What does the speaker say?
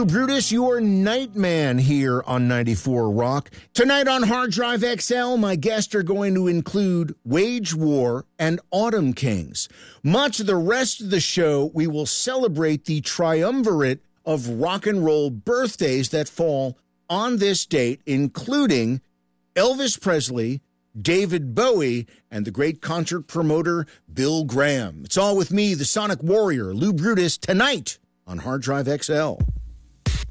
Lou Brutus, your Nightman here on 94 Rock. Tonight on Hard Drive XL, my guests are going to include Wage War and Autumn Kings. Much of the rest of the show, we will celebrate the triumvirate of rock and roll birthdays that fall on this date, including Elvis Presley, David Bowie, and the great concert promoter Bill Graham. It's all with me, the Sonic Warrior, Lou Brutus, tonight on Hard Drive XL.